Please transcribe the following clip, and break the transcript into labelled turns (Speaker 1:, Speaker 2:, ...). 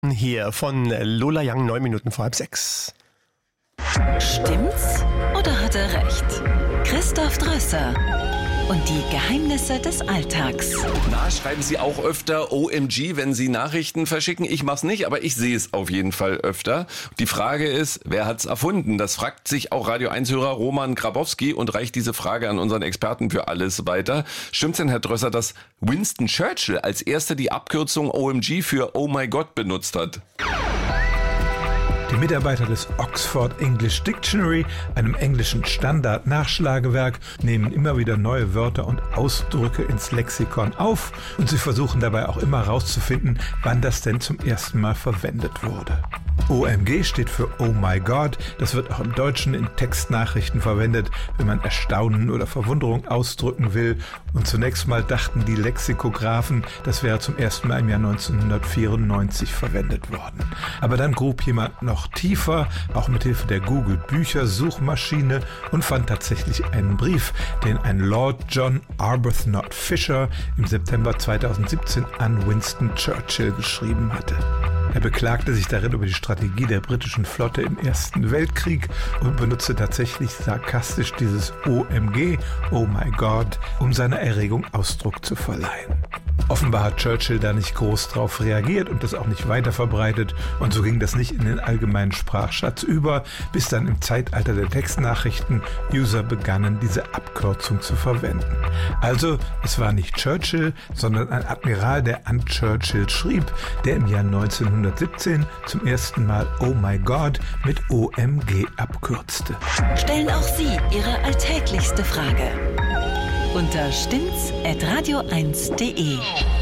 Speaker 1: Hier von Lola Young, 9 Minuten vor 5:30.
Speaker 2: Stimmt's oder hat er recht? Christoph Drösser und die Geheimnisse des Alltags.
Speaker 3: Na, schreiben Sie auch öfter OMG, wenn Sie Nachrichten verschicken? Ich mach's nicht, aber ich sehe es auf jeden Fall öfter. Die Frage ist, wer hat's erfunden? Das fragt sich auch Radio 1-Hörer Roman Grabowski und reicht diese Frage an unseren Experten für alles weiter. Stimmt's denn, Herr Drösser, dass Winston Churchill als erster die Abkürzung OMG für Oh My God benutzt hat?
Speaker 4: Die Mitarbeiter des Oxford English Dictionary, einem englischen Standard-Nachschlagewerk, nehmen immer wieder neue Wörter und Ausdrücke ins Lexikon auf und sie versuchen dabei auch immer herauszufinden, wann das denn zum ersten Mal verwendet wurde. OMG steht für Oh My God. Das wird auch im Deutschen in Textnachrichten verwendet, wenn man Erstaunen oder Verwunderung ausdrücken will. Und zunächst mal dachten die Lexikographen, das wäre zum ersten Mal im Jahr 1994 verwendet worden. Aber dann grub jemand noch tiefer, auch mit Hilfe der Google-Bücher-Suchmaschine, und fand tatsächlich einen Brief, den ein Lord John Arbuthnot Fisher im September 2017 an Winston Churchill geschrieben hatte. Er beklagte sich darin über die Strategie der britischen Flotte im Ersten Weltkrieg und benutzte tatsächlich sarkastisch dieses OMG, Oh My God, um seiner Erregung Ausdruck zu verleihen. Offenbar hat Churchill da nicht groß drauf reagiert und das auch nicht weiter verbreitet, und so ging das nicht in den allgemeinen Sprachschatz über, bis dann im Zeitalter der Textnachrichten User begannen, diese Abkürzung zu verwenden. Also, es war nicht Churchill, sondern ein Admiral, der an Churchill schrieb, der im Jahr 1917 zum ersten Mal Oh My God mit OMG abkürzte.
Speaker 2: Stellen auch Sie Ihre alltäglichste Frage unter stimmt's@radio1.de.